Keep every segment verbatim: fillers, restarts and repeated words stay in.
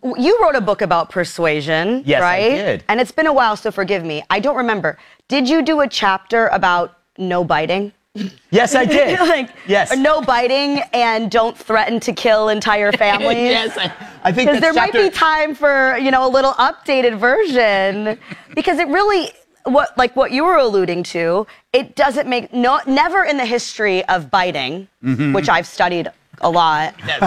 you wrote a book about persuasion, yes, right? I did. And it's been a while, so forgive me. I don't remember. Did you do a chapter about no biting? Yes, I did. like, yes. No biting and don't threaten to kill entire families. yes, I, I think because there chapter... might be time for, you know, a little updated version, because it really, what like what you were alluding to, it doesn't make no never in the history of biting, mm-hmm. which I've studied a lot. Yes.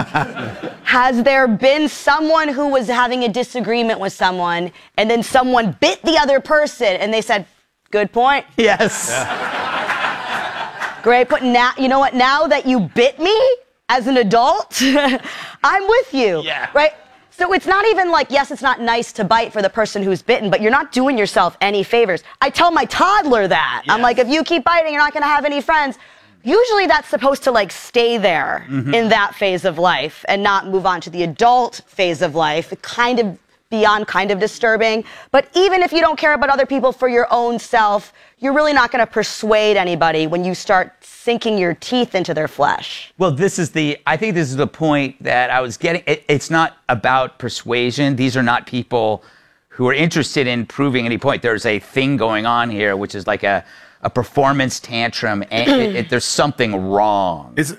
Has there been someone who was having a disagreement with someone and then someone bit the other person and they said, "Good point." Yes. Yeah. Great, but now, you know what, now that you bit me as an adult, I'm with you, yeah. right? So it's not even like, yes, it's not nice to bite for the person who's bitten, but you're not doing yourself any favors. I tell my toddler that. Yes. I'm like, if you keep biting, you're not gonna have any friends. Usually that's supposed to like stay there mm-hmm. in that phase of life and not move on to the adult phase of life. It kind of beyond kind of disturbing. But even if you don't care about other people for your own self, you're really not going to persuade anybody when you start sinking your teeth into their flesh. Well, this is the, I think this is the point that I was getting. It, it's not about persuasion. These are not people who are interested in proving any point. There's a thing going on here, which is like a, a performance tantrum, and it, it, there's something wrong. It's,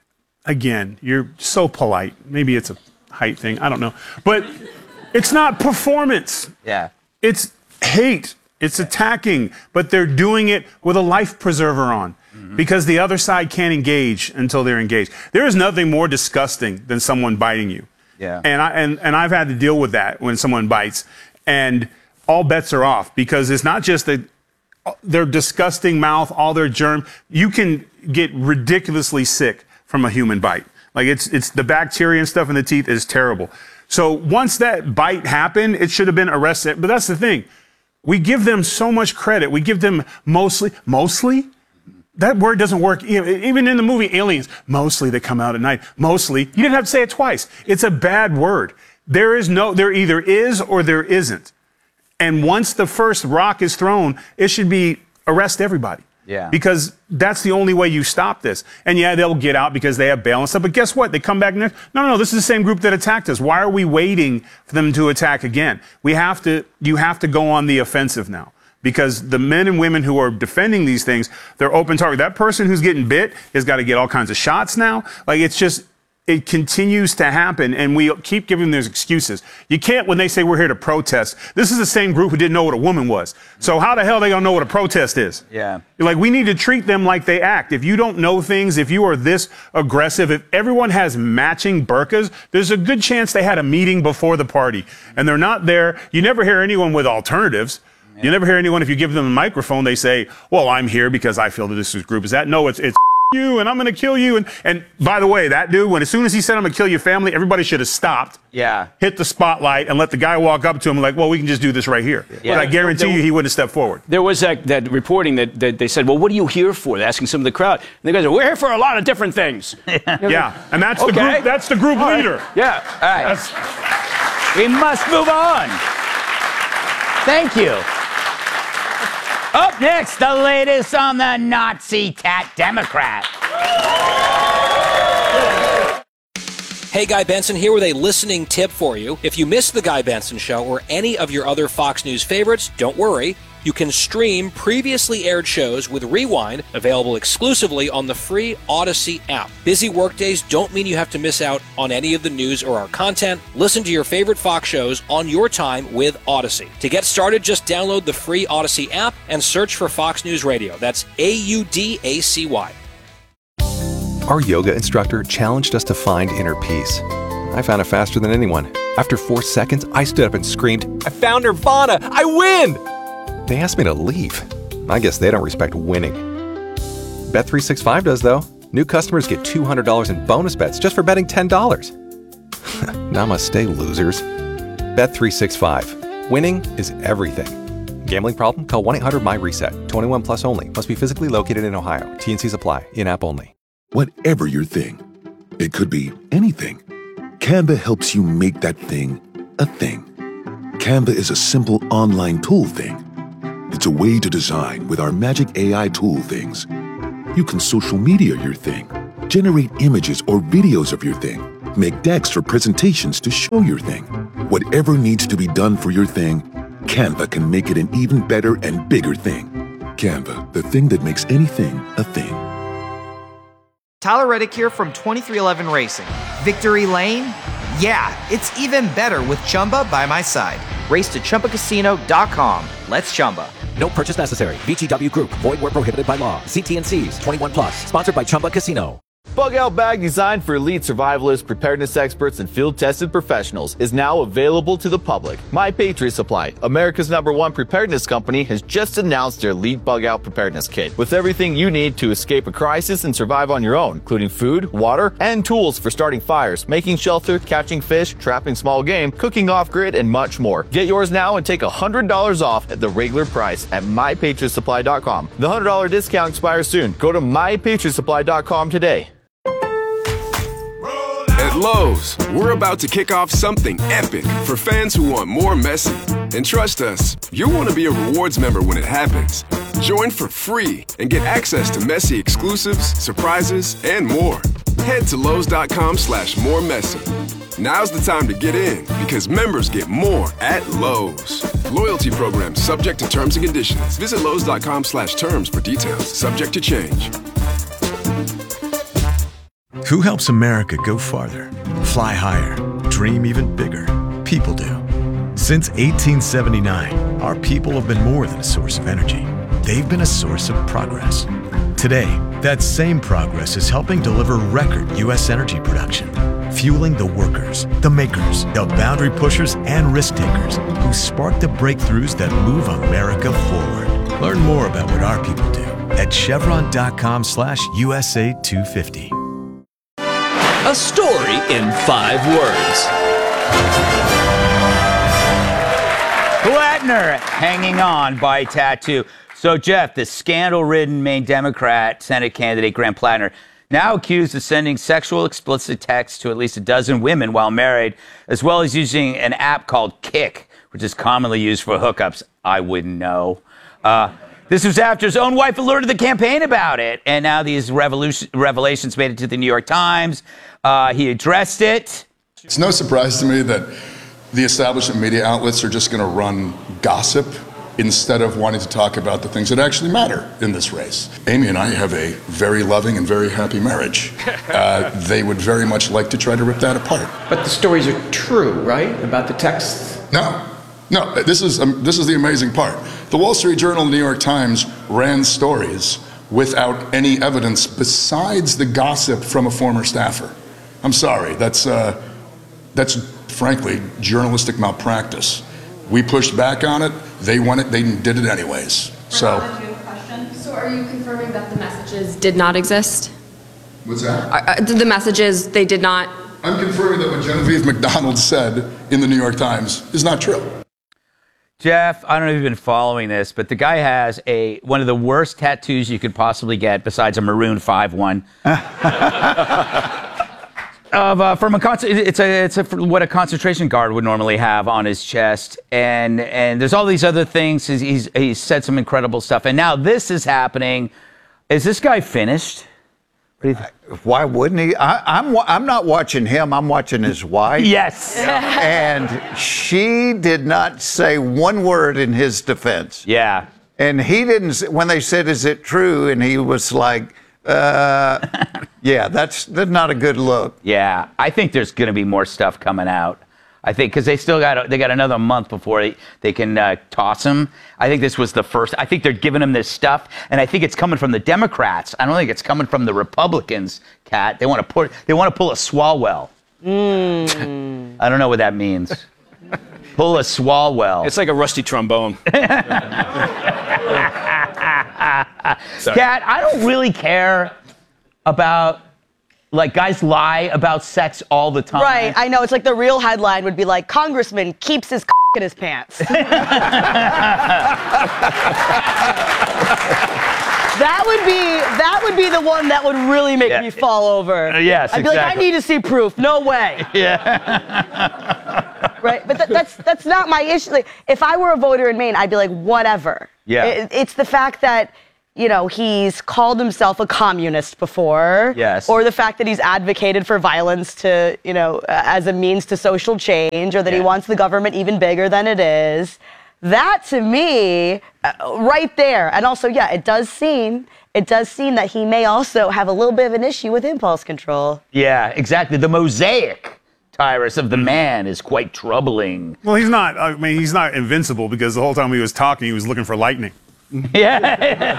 again, you're so polite. Maybe it's a height thing. I don't know. But it's not performance. Yeah. It's hate. It's attacking, but they're doing it with a life preserver on mm-hmm. because the other side can't engage until they're engaged. There is nothing more disgusting than someone biting you. Yeah. And I and, and I've had to deal with that when someone bites, and all bets are off because it's not just that their disgusting mouth, all their germ. You can get ridiculously sick from a human bite. Like it's it's the bacteria and stuff in the teeth is terrible. So once that bite happened, it should have been arrested. But that's the thing. We give them so much credit. We give them mostly, mostly? That word doesn't work. Even in the movie Aliens, mostly they come out at night. Mostly. You didn't have to say it twice. It's a bad word. There is no, there either is or there isn't. And once the first rock is thrown, it should be arrest everybody. Yeah. Because that's the only way you stop this. And yeah, they'll get out because they have bail and stuff. But guess what? They come back next. No, no, no. This is the same group that attacked us. Why are we waiting for them to attack again? We have to, you have to go on the offensive now. Because the men and women who are defending these things, they're open target. That person who's getting bit has got to get all kinds of shots now. Like it's just, it continues to happen, and we keep giving them those excuses. You can't, when they say we're here to protest, this is the same group who didn't know what a woman was. So how the hell are they going to know what a protest is? Yeah. Like, we need to treat them like they act. If you don't know things, if you are this aggressive, if everyone has matching burqas, there's a good chance they had a meeting before the party, and they're not there. You never hear anyone with alternatives. Yeah. You never hear anyone, if you give them a microphone, they say, well, I'm here because I feel that this group is that. No, it's, it's you and I'm going to kill you. And, and by the way, that dude, when as soon as he said I'm going to kill your family, everybody should have stopped, yeah, hit the spotlight and let the guy walk up to him like, well, we can just do this right here. Yeah. But I guarantee there, you he wouldn't have stepped forward. There was that, that reporting that, that they said, well, what are you here for? They're asking some of the crowd. And the guys are, we're here for a lot of different things. Yeah, and that's okay. the group, that's the group All leader. Right. Yeah. All right. That's... We must move on. Thank you. Up next, the latest on the Nazi tat Democrat. Hey, Guy Benson here with a listening tip for you. If you missed The Guy Benson Show or any of your other Fox News favorites, don't worry. You can stream previously aired shows with Rewind, available exclusively on the free Odyssey app. Busy workdays don't mean you have to miss out on any of the news or our content. Listen to your favorite Fox shows on your time with Odyssey. To get started, just download the free Odyssey app and search for Fox News Radio. That's A U D A C Y. Our yoga instructor challenged us to find inner peace. I found it faster than anyone. After four seconds, I stood up and screamed, I found Nirvana! I win! They asked me to leave. I guess they don't respect winning. Bet three sixty-five does, though. New customers get two hundred dollars in bonus bets just for betting ten dollars. Namaste, losers. Bet three sixty-five. Winning is everything. Gambling problem? Call one eight hundred my reset. twenty-one plus only. Must be physically located in Ohio. T and Cs apply. In-app only. Whatever your thing, it could be anything. Canva helps you make that thing a thing. Canva is a simple online tool thing. It's a way to design with our magic A I tool things. You can social media your thing, generate images or videos of your thing, Make decks for presentations to show your thing. Whatever needs to be done for your thing, Canva can make it an even better and bigger thing. Canva, the thing that makes anything a thing. Tyler Reddick here from twenty-three eleven Racing. Victory Lane? Yeah, it's even better with Chumba by my side. Race to Chumba Casino dot com. Let's Chumba. No purchase necessary. V G W Group. Void where prohibited by law. See T and C's. twenty-one plus. Sponsored by Chumba Casino. Bug Out Bag, designed for elite survivalists, preparedness experts, and field-tested professionals, is now available to the public. My Patriot Supply, America's number one preparedness company, has just announced their Elite Bug Out Preparedness Kit, with everything you need to escape a crisis and survive on your own, including food, water, and tools for starting fires, making shelter, catching fish, trapping small game, cooking off-grid, and much more. Get yours now and take one hundred dollars off at the regular price at my patriot supply dot com. The one hundred dollars discount expires soon. Go to my patriot supply dot com today. At Lowe's, we're about to kick off something epic for fans who want more Messi. And trust us, you'll want to be a rewards member when it happens. Join for free and get access to Messi exclusives, surprises, and more. Head to Lowe's.com slash more Messi. Now's the time to get in because members get more at Lowe's. Loyalty program subject to terms and conditions. Visit Lowe's.com slash terms for details. Subject to change. Who helps America go farther, fly higher, dream even bigger? People do. Since eighteen seventy-nine, our people have been more than a source of energy. They've been a source of progress. Today, that same progress is helping deliver record U S energy production, fueling the workers, the makers, the boundary pushers, and risk takers who spark the breakthroughs that move America forward. Learn more about what our people do at chevron.com slash USA 250. A story in five words. Blattner hanging on by tattoo. So, Jeff, the scandal-ridden Maine Democrat Senate candidate Graham Blattner, now accused of sending sexual explicit texts to at least a dozen women while married, as well as using an app called Kik, which is commonly used for hookups. I wouldn't know. Uh, This was after his own wife alerted the campaign about it, and now these revolution, revelations made it to the New York Times. Uh, he addressed it. It's no surprise to me that the establishment media outlets are just going to run gossip instead of wanting to talk about the things that actually matter in this race. Amy and I have a very loving and very happy marriage. Uh, they would very much like to try to rip that apart. But the stories are true, right? About the texts? No. No, this is um, this is the amazing part. The Wall Street Journal and the New York Times ran stories without any evidence besides the gossip from a former staffer. I'm sorry, that's uh, that's frankly journalistic malpractice. We pushed back on it. They won it. They did it anyways. So. So, are you confirming that the messages did not exist? What's that? Uh, the messages they did not. I'm confirming that what Genevieve McDonald said in the New York Times is not true. Jeff, I don't know if you've been following this, but the guy has a one of the worst tattoos you could possibly get, besides a Maroon five one. of uh, from a con- it's a it's a what a concentration guard would normally have on his chest, and and there's all these other things. He's he's, he's said some incredible stuff, and now this is happening. Is this guy finished? What do you think? Why wouldn't he? I, I'm I'm not watching him. I'm watching his wife. Yes. And she did not say one word in his defense. Yeah. And he didn't. When they said, "Is it true?" and he was like, uh, "Yeah, that's that's not a good look." Yeah, I think there's going to be more stuff coming out. I think because they still got they got another month before they, they can uh, toss him. I think this was the first. I think they're giving him this stuff, and I think it's coming from the Democrats. I don't think it's coming from the Republicans. Kat, they want to put they want to pull a Swalwell. Mm. I don't know what that means. Pull a Swalwell. It's like a rusty trombone. Kat, I don't really care about. Like, guys lie about sex all the time. Right, I know. It's like the real headline would be like, Congressman keeps his c*** in his pants. That would be that would be the one that would really make yeah. me fall over. Uh, yes, I'd be exactly. like, I need to see proof. No way. Yeah. Right, but th- that's that's not my issue. Like, if I were a voter in Maine, I'd be like, whatever. Yeah. It, it's the fact that you know, he's called himself a communist before. Yes. Or the fact that he's advocated for violence to, you know, uh, as a means to social change, or that he Yeah. wants the government even bigger than it is. That, to me, uh, right there. And also, yeah, it does seem, it does seem that he may also have a little bit of an issue with impulse control. Yeah, exactly. The mosaic, Tyrus, of the man is quite troubling. Well, he's not. I mean, he's not invincible because the whole time he was talking, he was looking for lightning. Yeah.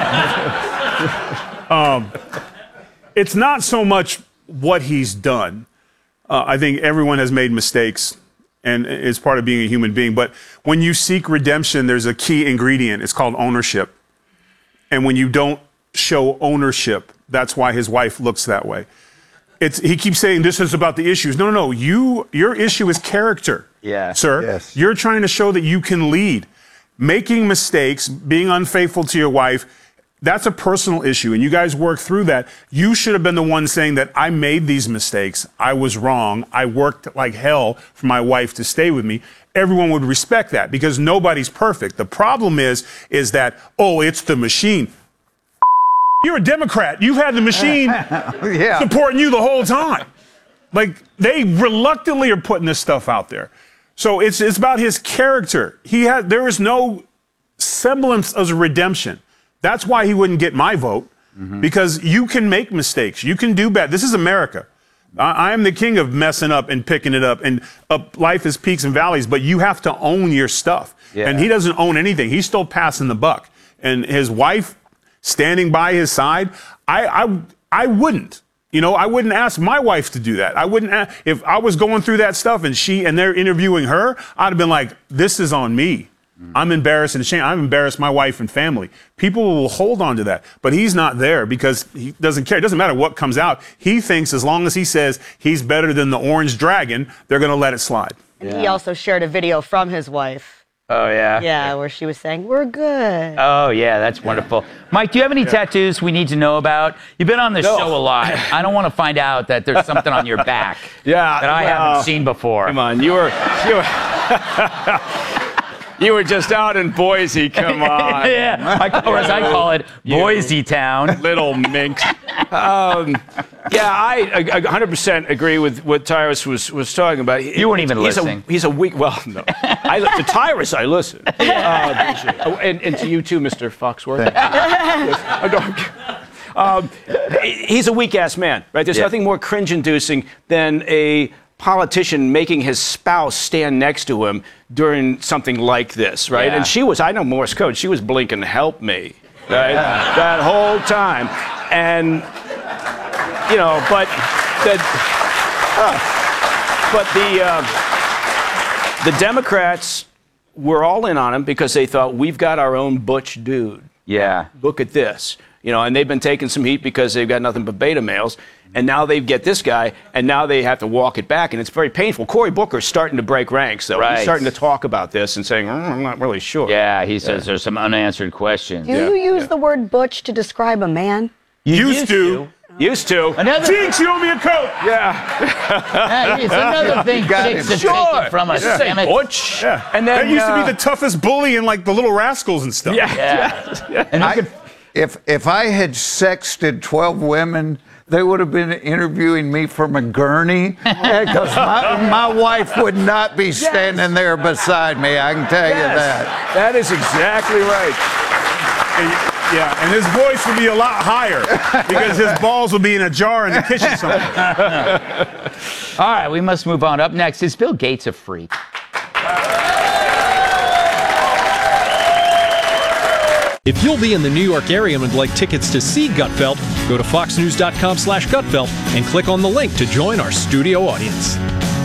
um, it's not so much what he's done. Uh, I think everyone has made mistakes, and it's part of being a human being. But when you seek redemption, there's a key ingredient. It's called ownership. And when you don't show ownership, that's why his wife looks that way. It's, he keeps saying this is about the issues. No, no, no. You, your issue is character, Yeah. sir. Yes. You're trying to show that you can lead. Making mistakes, being unfaithful to your wife, that's a personal issue, and you guys work through that. You should have been the one saying that I made these mistakes. I was wrong. I worked like hell for my wife to stay with me. Everyone would respect that because nobody's perfect. The problem is, is that, oh, it's the machine. You're a Democrat. You've had the machine Yeah. supporting you the whole time. Like, they reluctantly are putting this stuff out there. So it's it's about his character. He had there is no semblance of redemption. That's why he wouldn't get my vote, because you can make mistakes. You can do bad. This is America. I, I am the king of messing up and picking it up. And up, life is peaks and valleys, but you have to own your stuff. Yeah. And he doesn't own anything. He's still passing the buck. And his wife standing by his side, I I I wouldn't. You know, I wouldn't ask my wife to do that. I wouldn't ask, if I was going through that stuff and she and they're interviewing her, I'd have been like, this is on me. I'm embarrassed and ashamed. I've embarrassed my wife and family. People will hold on to that. But he's not there because he doesn't care. It doesn't matter what comes out. He thinks as long as he says he's better than the orange dragon, they're going to let it slide. And he also shared a video from his wife. Oh, yeah. Yeah, where she was saying, we're good. Oh, yeah, that's wonderful. Mike, do you have any tattoos we need to know about? You've been on the No. show a lot. I don't want to find out that there's something on your back Yeah, that I well, haven't seen before. Come on, you were you were, you were just out in Boise. Come on, Yeah, I, or as I call it, Boise Town. little minx. Um, yeah, I a- a one hundred percent agree with what Tyrus was was talking about. He- You weren't even he's listening. A, he's a weak. Well, no. I, to Tyrus, I listen. Uh, oh, and, and to you too, Mister Foxworth. I don't- um, he's a weak-ass man, right? There's Yeah. nothing more cringe-inducing than a politician making his spouse stand next to him during something like this, right? Yeah. And she was, I know Morse code, she was blinking, help me, right? That whole time. And, you know, but the, uh, but the, uh, the Democrats were all in on him because they thought, we've got our own butch dude. Yeah. Look at this. You know, and they've been taking some heat because they've got nothing but beta males. And now they get this guy, and now they have to walk it back, and it's very painful. Cory Booker's starting to break ranks, though. Right. He's starting to talk about this and saying, mm, I'm not really sure. Yeah, he says there's some unanswered questions. Do you use the word butch to describe a man? You Used to. Used to. Another Jinx, you owe me a coat. Yeah. Hey, it's another thing got chicks him. have Sure. taken from us. Yeah. Damn it. Butch. Yeah. And then, that used to uh, be the toughest bully in like the Little Rascals and stuff. Yeah. Yeah. yeah. And who I, could, if if I had sexted twelve women, they would have been interviewing me from a gurney because my, my wife would not be standing there beside me. I can tell you that. That is exactly right. And, yeah, and his voice would be a lot higher because his balls would be in a jar in the kitchen somewhere. all right, we must move on. Up next, is Bill Gates a freak? If you'll be in the New York area and would like tickets to see Gutfeld, go to foxnews.com slash Gutfeld and click on the link to join our studio audience.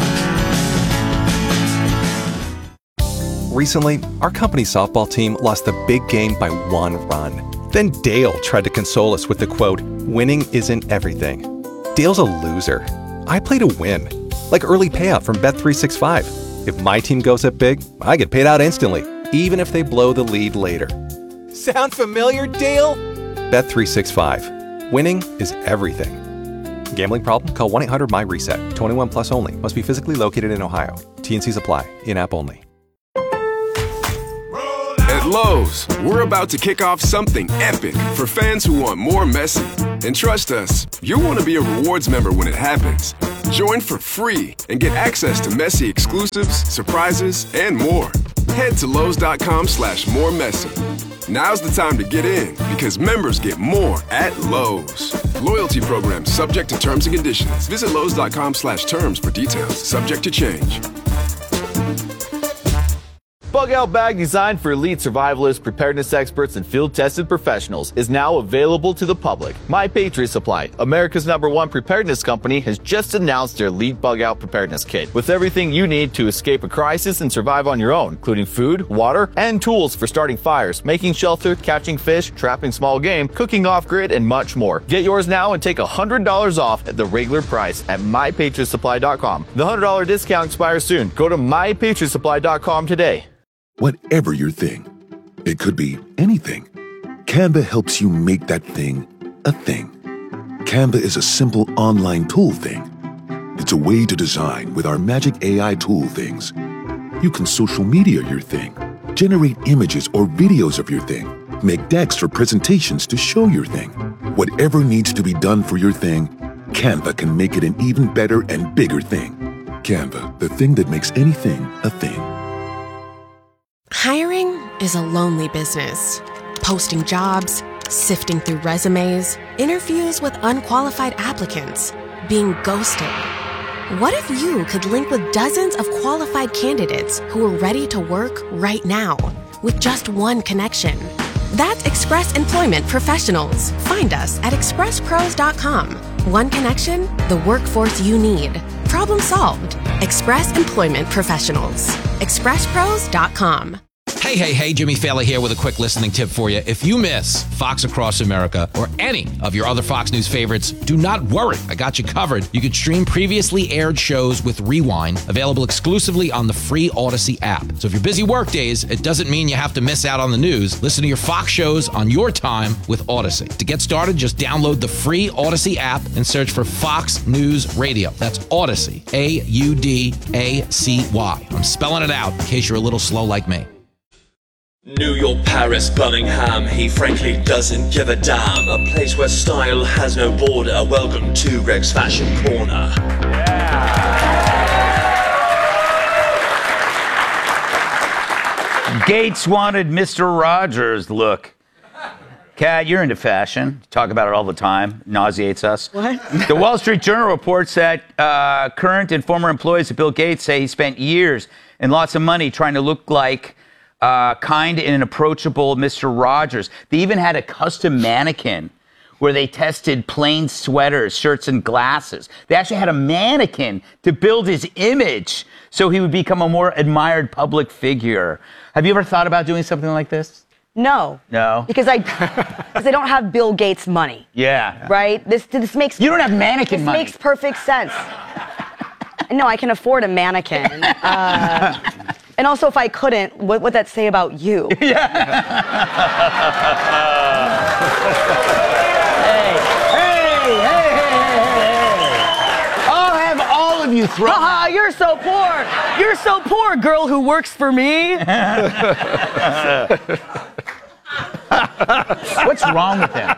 Recently, our company softball team lost the big game by one run. Then Dale tried to console us with the quote, winning isn't everything. Dale's a loser. I play to win. Like early payout from Bet three sixty-five. If my team goes up big, I get paid out instantly, even if they blow the lead later. Sound familiar, Dale? Bet three sixty-five. Winning is everything. Gambling problem? Call one eight hundred my reset. twenty-one plus only. Must be physically located in Ohio. T and Cs apply. In-app only. At Lowe's, we're about to kick off something epic for fans who want more Messi. And trust us, you'll want to be a rewards member when it happens. Join for free and get access to Messi exclusives, surprises, and more. Head to Lowe's.com slash more Messi. Now's the time to get in because members get more at Lowe's. Loyalty program subject to terms and conditions. Visit Lowe's.com slash terms for details. Subject to change. Bug Out Bag, designed for elite survivalists, preparedness experts, and field-tested professionals, is now available to the public. My Patriot Supply, America's number one preparedness company, has just announced their Elite Bug Out Preparedness Kit, with everything you need to escape a crisis and survive on your own, including food, water, and tools for starting fires, making shelter, catching fish, trapping small game, cooking off-grid, and much more. Get yours now and take one hundred dollars off at the regular price at my patriot supply dot com. The one hundred dollars discount expires soon. Go to my patriot supply dot com today. Whatever your thing, it could be anything. Canva helps you make that thing a thing. Canva is a simple online tool thing. It's a way to design with our magic A I tool things. You can social media your thing, generate images or videos of your thing, make decks or presentations to show your thing. Whatever needs to be done for your thing, Canva can make it an even better and bigger thing. Canva, the thing that makes anything a thing. Hiring is a lonely business. Posting jobs, sifting through resumes, interviews with unqualified applicants, being ghosted. What if you could link with dozens of qualified candidates who are ready to work right now with just one connection? That's Express Employment Professionals. Find us at express pros dot com. One connection, the workforce you need. Problem solved. Express Employment Professionals. express pros dot com. Hey, hey, hey, Jimmy Fallon here with a quick listening tip for you. If you miss Fox Across America or any of your other Fox News favorites, do not worry. I got you covered. You can stream previously aired shows with Rewind, available exclusively on the free Odyssey app. So if you're busy work days, it doesn't mean you have to miss out on the news. Listen to your Fox shows on your time with Odyssey. To get started, just download the free Odyssey app and search for Fox News Radio. That's Odyssey, A U D A C Y. I'm spelling it out in case you're a little slow like me. New York, Paris, Birmingham, he frankly doesn't give a damn. A place where style has no border. Welcome to Greg's Fashion Corner. Yeah. Gates wanted Mister Rogers look. Kat, you're into fashion. You talk about it all the time. Nauseates us. What? The Wall Street Journal reports that uh, current and former employees of Bill Gates say he spent years and lots of money trying to look like Uh, kind and approachable Mister Rogers. They even had a custom mannequin where they tested plain sweaters, shirts, and glasses. They actually had a mannequin to build his image so he would become a more admired public figure. Have you ever thought about doing something like this? No. No? Because I, because I don't have Bill Gates money. Yeah. Right? This this makes... You don't have mannequin this money. This makes perfect sense. No, I can afford a mannequin. Uh, and also, if I couldn't, what would that say about you? Yeah. Hey, hey, hey, hey, hey. I'll have all of you throw. Haha, you're so poor. You're so poor, girl who works for me. What's wrong with him?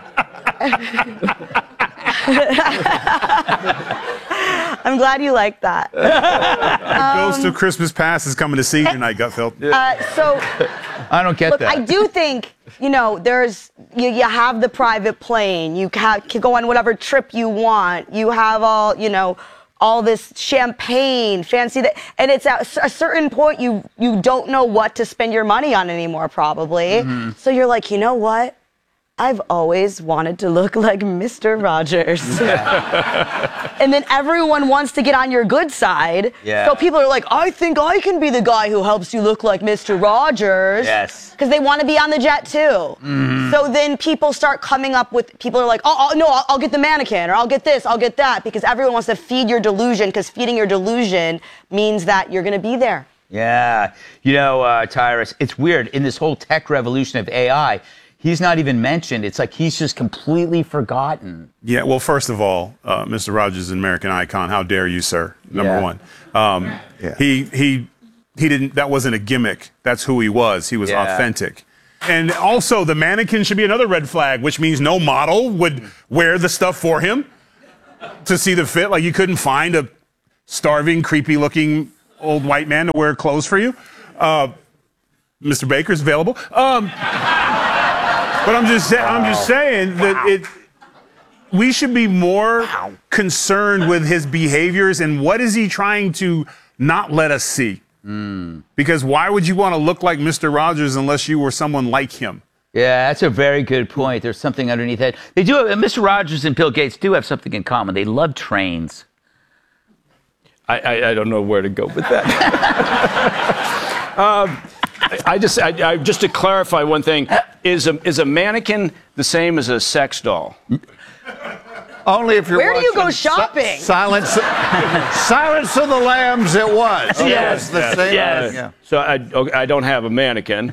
I'm glad you like that. um, Ghost of Um, Christmas Past is coming to see you tonight, Gutfeld. Uh, so, I don't get look, that. I do think, you know, there's, you, you have the private plane, you ca- can go on whatever trip you want, you have all, you know, all this champagne, fancy that, and it's at a certain point you you don't know what to spend your money on anymore, probably. Mm-hmm. So you're like, you know what? I've always wanted to look like Mister Rogers. Yeah. And then everyone wants to get on your good side. Yeah. So people are like, I think I can be the guy who helps you look like Mister Rogers. Yes. Because they want to be on the jet too. Mm. So then people start coming up with, people are like, oh, oh no, I'll, I'll get the mannequin, or I'll get this, I'll get that. Because everyone wants to feed your delusion, because feeding your delusion means that you're going to be there. Yeah. You know, uh, Tyrus, it's weird. In this whole tech revolution of A I, he's not even mentioned. It's like he's just completely forgotten. Yeah, well, first of all, uh, Mister Rogers is an American icon. How dare you, sir? Number Yeah. one. Um, Yeah. He he he didn't. That wasn't a gimmick. That's who he was. He was Yeah. authentic. And also, the mannequin should be another red flag, which means no model would wear the stuff for him to see the fit. Like, you couldn't find a starving, creepy-looking old white man to wear clothes for you. Uh, Mister Baker's available. Um, but I'm just, sa- I'm just saying that it. We should be more concerned with his behaviors and what is he trying to not let us see. Mm. Because why would you want to look like Mister Rogers unless you were someone like him? Yeah, that's a very good point. There's something underneath that. They do have, Mister Rogers and Bill Gates do have something in common. They love trains. I, I, I don't know where to go with that. um, I just, I, I, just to clarify one thing, is a, is a mannequin the same as a sex doll? Only if you're Where do you go watching shopping? Si- Silence, Silence of the Lambs. It was. It Yes, was the yes, same. yes. Yeah. So I, okay, I don't have a mannequin.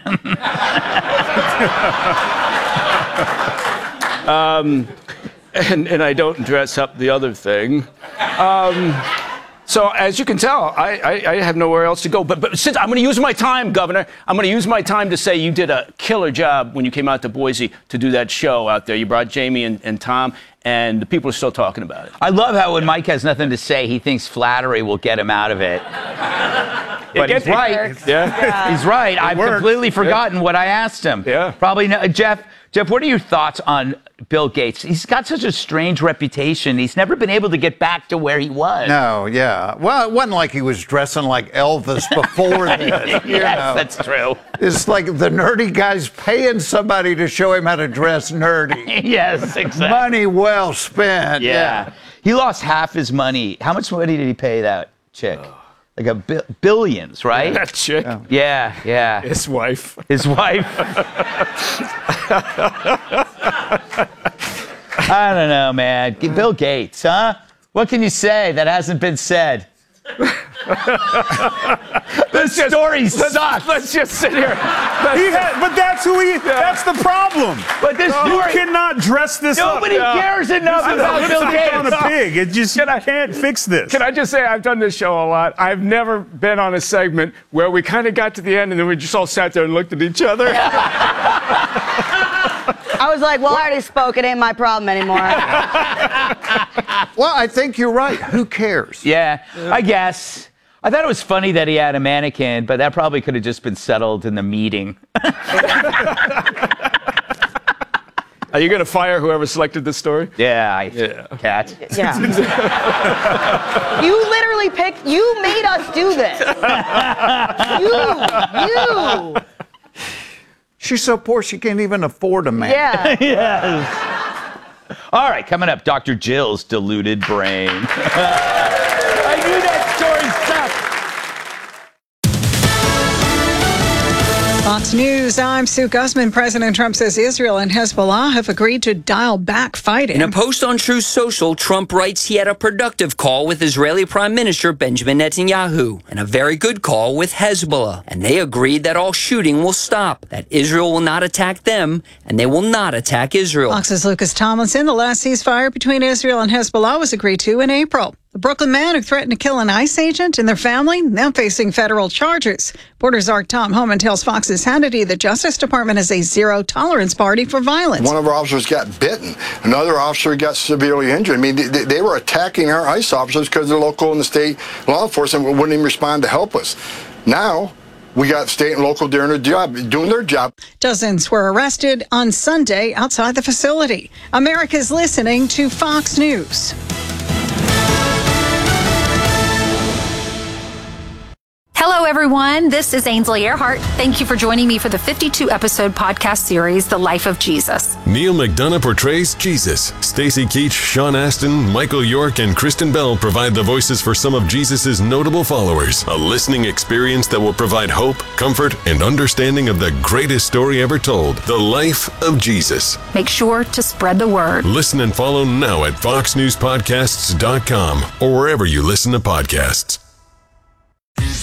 um, and, and I don't dress up the other thing. Um, so as you can tell, I, I, I have nowhere else to go. But, but since I'm going to use my time, Governor, I'm going to use my time to say you did a killer job when you came out to Boise to do that show out there. You brought Jamie and, and Tom, and the people are still talking about it. I love how when Mike has nothing to say, he thinks flattery will get him out of it. But It he's gets- right. Yeah. Yeah. He's right. I've works. completely forgotten what I asked him. Yeah. Probably no, Jeff. Jeff, what are your thoughts on Bill Gates? He's got such a strange reputation. He's never been able to get back to where he was. No, yeah. Well, it wasn't like he was dressing like Elvis before this. You Yes, know. that's true. It's like the nerdy guy's paying somebody to show him how to dress nerdy. Yes, exactly. Money well spent. Yeah. Yeah. He lost half his money. How much money did he pay that chick? Like a bi- billions, right? That chick. Yeah, yeah. His wife. His wife. I don't know, man. Bill Gates, huh? What can you say that hasn't been said? This story sucks. Let's, let's just sit here. He had, but that's who he. That's the problem. But this You story, cannot dress this nobody up. cares enough This is about a Bill lipstick on Gates. a pig. It just Can I- can't fix this. Can I just say I've done this show a lot. I've never been on a segment where we kind of got to the end and then we just all sat there and looked at each other. I was like, well, I already spoke. It ain't my problem anymore. Well, I think you're right. Who cares? Yeah, I guess. I thought it was funny that he had a mannequin, but that probably could have just been settled in the meeting. Are you going to fire whoever selected this story? Yeah, I, Yeah. cat. Yeah. You literally picked, you made us do this. You, you. She's so poor she can't even afford a man. Yeah. Yes. All right, coming up, Doctor Jill's deluded brain. I knew that story sucked. Fox News, I'm Sue Guzman. President Trump says Israel and Hezbollah have agreed to dial back fighting. In a post on Truth Social, Trump writes he had a productive call with Israeli Prime Minister Benjamin Netanyahu and a very good call with Hezbollah. And they agreed that all shooting will stop, that Israel will not attack them, and they will not attack Israel. Fox's Lucas Tomlinson, the last ceasefire between Israel and Hezbollah was agreed to in April. The Brooklyn man who threatened to kill an ICE agent and their family now facing federal charges. Borders Arc Tom Homan tells Fox's Hannity the Justice Department is a zero-tolerance party for violence. One of our officers got bitten. Another officer got severely injured. I mean, they, they were attacking our ICE officers because the local and the state law enforcement wouldn't even respond to help us. Now, we got state and local doing their job. Doing their job. Dozens were arrested on Sunday outside the facility. America's listening to Fox News. Hello, everyone. This is Ainsley Earhart. Thank you for joining me for the fifty-two episode podcast series, The Life of Jesus. Neil McDonough portrays Jesus. Stacey Keach, Sean Astin, Michael York, and Kristen Bell provide the voices for some of Jesus' notable followers. A listening experience that will provide hope, comfort, and understanding of the greatest story ever told, The Life of Jesus. Make sure to spread the word. Listen and follow now at fox news podcasts dot com or wherever you listen to podcasts.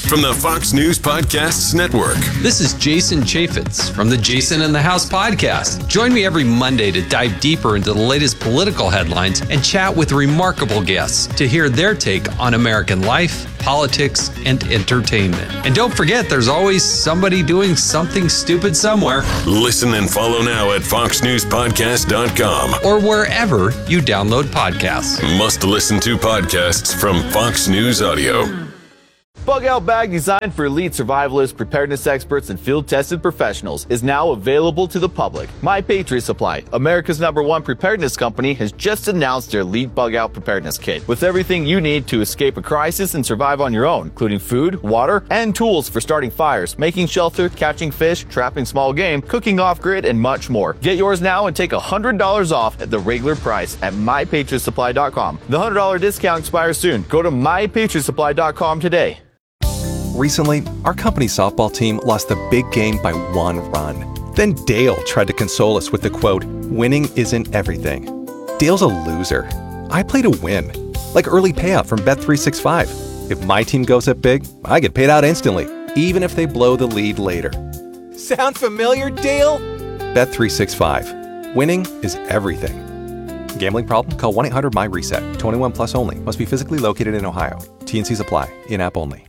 from the Fox News Podcasts Network. This is Jason Chaffetz from the Jason in the House podcast. Join me every Monday to dive deeper into the latest political headlines and chat with remarkable guests to hear their take on American life, politics, and entertainment. And don't forget, there's always somebody doing something stupid somewhere. Listen and follow now at fox news podcast dot com or wherever you download podcasts. Must listen to podcasts from Fox News Audio. Bug Out Bag, designed for elite survivalists, preparedness experts, and field-tested professionals, is now available to the public. My Patriot Supply, America's number one preparedness company, has just announced their Elite Bug Out Preparedness Kit, with everything you need to escape a crisis and survive on your own, including food, water, and tools for starting fires, making shelter, catching fish, trapping small game, cooking off-grid, and much more. Get yours now and take one hundred dollars off at the regular price at my patriot supply dot com. The one hundred dollars discount expires soon. Go to my patriot supply dot com today. Recently, our company's softball team lost the big game by one run. Then Dale tried to console us with the quote, "Winning isn't everything." Dale's a loser. I play to win, like early payout from Bet three sixty-five. If my team goes up big, I get paid out instantly, even if they blow the lead later. Sound familiar, Dale? Bet three sixty-five. Winning is everything. Gambling problem? Call one eight hundred my reset. twenty-one plus only. Must be physically located in Ohio. T and Cs apply. In-app only.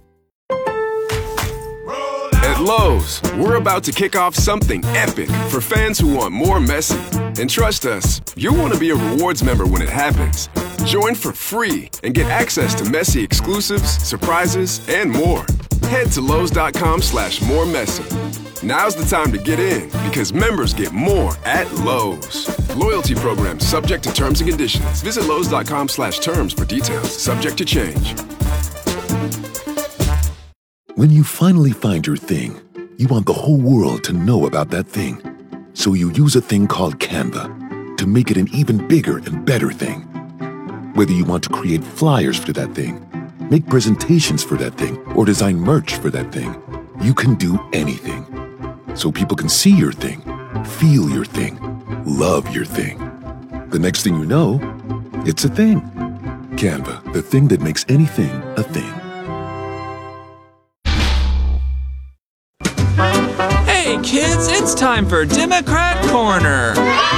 At Lowe's, we're about to kick off something epic for fans who want more messy. And trust us, you'll want to be a rewards member when it happens. Join for free and get access to messy exclusives, surprises, and more. Head to Lowe's.com slash more messy. Now's the time to get in because members get more at Lowe's. Loyalty program subject to terms and conditions. Visit Lowe's.com slash terms for details. Subject to change. When you finally find your thing, you want the whole world to know about that thing. So you use a thing called Canva to make it an even bigger and better thing. Whether you want to create flyers for that thing, make presentations for that thing, or design merch for that thing, you can do anything. So people can see your thing, feel your thing, love your thing. The next thing you know, it's a thing. Canva, the thing that makes anything a thing. Hey kids, it's time for Democrat Corner.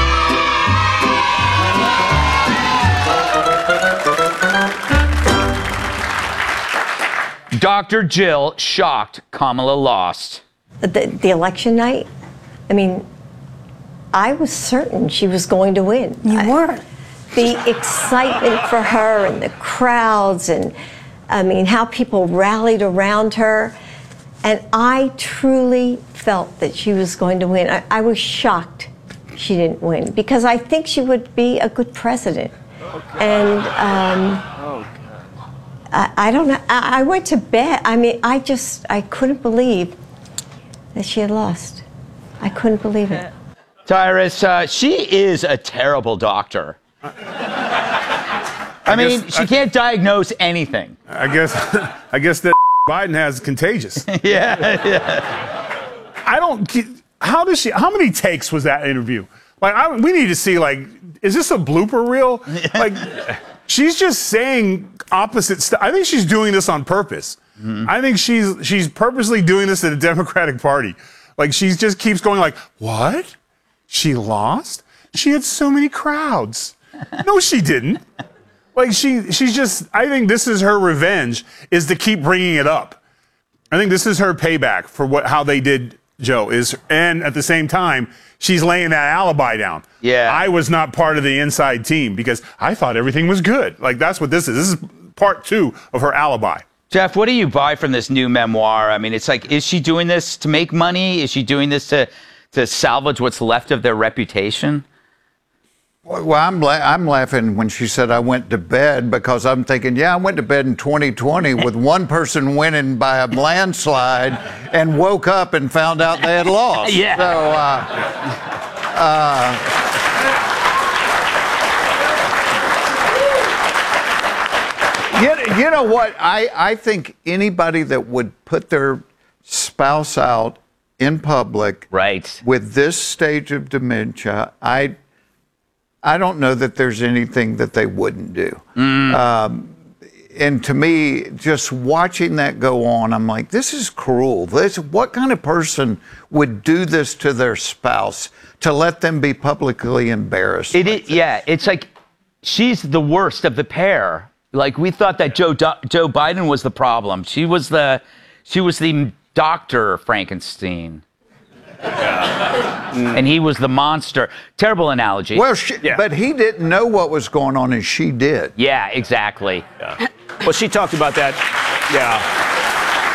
Doctor Jill shocked Kamala lost. The, the election night, I mean, I was certain she was going to win. You I, were. The excitement for her and the crowds and, I mean, how people rallied around her. And I truly felt that she was going to win. I, I was shocked she didn't win because I think she would be a good president. Okay. And um, oh, I, I don't know. I, I went to bed. I mean, I just, I couldn't believe that she had lost. I couldn't believe it. Tyrus, uh, she is a terrible doctor. I, I mean, guess, she I, can't diagnose anything. I guess, I guess that Biden has contagious. yeah, yeah. I don't. How does she? How many takes was that interview? Like, I, we need to see. Like, is this a blooper reel? Like, she's just saying opposite stuff. I think she's doing this on purpose. Mm-hmm. I think she's she's purposely doing this to the Democratic Party. Like, she just keeps going. Like, what? She lost? She had so many crowds. No, she didn't. Like, she, she's just, I think this is her revenge, is to keep bringing it up. I think this is her payback for what how they did Joe. Is and at the same time, she's laying that alibi down. Yeah. I was not part of the inside team because I thought everything was good. Like, that's what this is. This is part two of her alibi. Jeff, what do you buy from this new memoir? I mean, it's like, is she doing this to make money? Is she doing this to, to salvage what's left of their reputation? Well, I'm la- I'm laughing when she said I went to bed because I'm thinking, yeah, I went to bed in twenty twenty with one person winning by a landslide and woke up and found out they had lost. Yeah. So, uh, uh, you, you know what? I, I think anybody that would put their spouse out in public right. with this stage of dementia, I I don't know that there's anything that they wouldn't do. Mm. Um, and to me, just watching that go on, I'm like, this is cruel. This, what kind of person would do this to their spouse to let them be publicly embarrassed? It is, yeah, it's like she's the worst of the pair. Like we thought that Joe Joe Biden was the problem. She was the she was the Doctor Frankenstein. Yeah. Mm. And he was the monster. Terrible analogy. Well, she, yeah. but he didn't know what was going on, and she did. Yeah, exactly. Yeah. Well, she talked about that. Yeah.